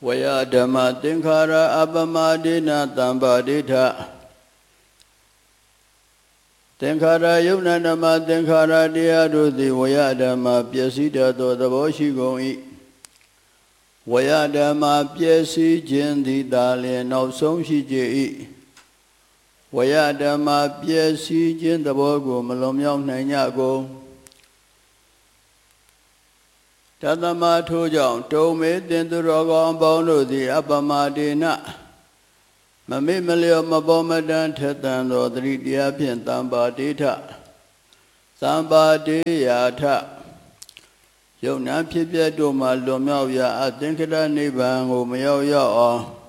ဝယဓမ္မသင်္ခါရအပမဒေနတံပါဒိဋ္ဌသင်္ခါရယုတ်နာဓမ္မသင်္ခါရတရားတို့သည်ဝယဓမ္မပျက်စီးတတ်သောသဘောရှိကုန်၏ဝယဓမ္မပျက်စီးခြင်းသည်သာလျှင်နောက်ဆုံးရှိကြ၏ဝယဓမ္မပျက်စီးခြင်းသဘောကိုမလွန်မြောက်နိုင်ကြကုန်တသမထို့ကြောင့်တုံမေသင်သူတော်ကောင်းပေါင်းတို့သည်အပမဒေနမမေ့မလျော့မပေါ်မတန်ထက်သန်သောသတိတရားဖြင့်တံပါဒိဋ္ဌသံပါဒေယာထယုံနာဖြစ်ပျက်တို့မှလွန်မြောက်ရာအသင်္ခရနိဗ္ဗာန်ကိုမရောက်ရောက်အောင်